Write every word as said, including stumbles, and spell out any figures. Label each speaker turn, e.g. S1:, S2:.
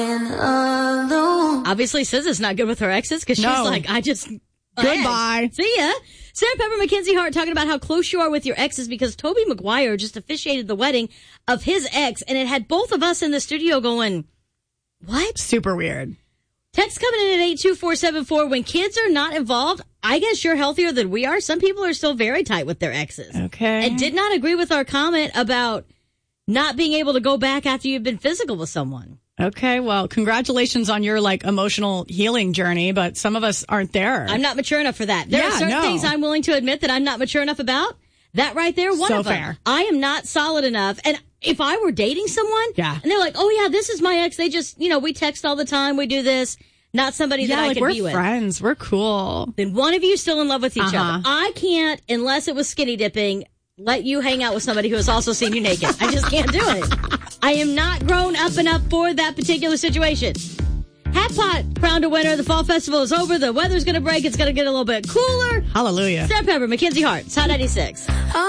S1: Obviously, S Z A's not good with her exes because she's
S2: No.
S1: like, I just...
S2: Goodbye.
S1: See ya. Sarah Pepper Mackenzie Hart talking about how close you are with your exes because Toby Maguire just officiated the wedding of his ex, and it had both of us in the studio going, what?
S2: Super weird.
S1: Text coming in at eight two four seven four. When kids are not involved, I guess you're healthier than we are. Some people are still very tight with their exes.
S2: Okay.
S1: And did not agree with our comment about not being able to go back after you've been physical with someone.
S2: Okay, well, congratulations on your, like, emotional healing journey, but some of us aren't there.
S1: I'm not mature enough for that. There
S2: Yeah,
S1: are certain
S2: no.
S1: things I'm willing to admit that I'm not mature enough about. That right there, one
S2: So
S1: of them.
S2: fair.
S1: I am not solid enough. And if I were dating someone,
S2: Yeah.
S1: and they're like, oh, yeah, this is my ex. They just, you know, we text all the time. We do this. Not somebody
S2: yeah,
S1: that I
S2: like,
S1: can
S2: we're
S1: be with.
S2: friends. We're cool.
S1: Then one of you is still in love with each
S2: Uh-huh.
S1: other. I can't, unless it was skinny dipping, let you hang out with somebody who has also seen you naked. I just can't do it. I am not grown up enough for that particular situation. Hat Pot crowned a winner. The fall festival is over. The weather's going to break. It's going to get a little bit cooler.
S2: Hallelujah.
S1: Sarah Pepper, Mackenzie Hart, Hot ninety-six.